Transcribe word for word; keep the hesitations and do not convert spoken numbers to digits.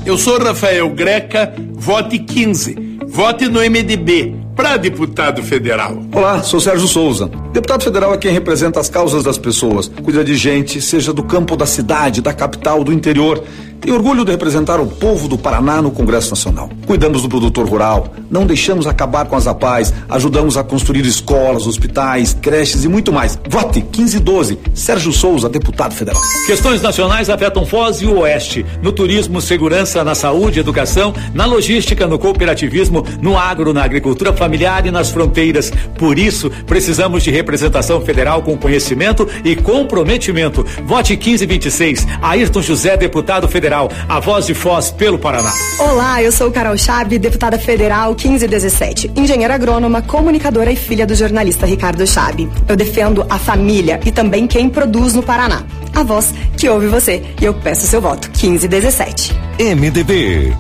Eu sou Rafael Greca, vote quinze. Vote no M D B, para deputado federal. Olá, sou Sérgio Souza. Deputado federal é quem representa as causas das pessoas, cuida de gente, seja do campo ou da cidade, da capital, do interior. Tenho orgulho de representar o povo do Paraná no Congresso Nacional. Cuidamos do produtor rural, não deixamos acabar com as APAES, ajudamos a construir escolas, hospitais, creches e muito mais. Vote quinze doze, Sérgio Souza, deputado federal. Questões nacionais afetam Foz e o Oeste, no turismo, segurança, na saúde, educação, na logística, no cooperativismo, no agro, na agricultura familiar e nas fronteiras. Por isso, precisamos de representação federal com conhecimento e comprometimento. Vote quinze vinte e seis, Ayrton José, deputado federal. A voz de Foz pelo Paraná. Olá, eu sou Carol Chabe, deputada federal quinze dezessete, engenheira agrônoma, comunicadora e filha do jornalista Ricardo Chabe. Eu defendo a família e também quem produz no Paraná. A voz que ouve você. E eu peço seu voto. quinze dezessete. M D B.